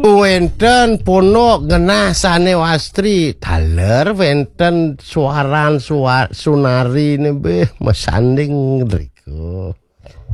Wenten puno genah sane wastri daler wenten suaran sunari nebe mesanding driku.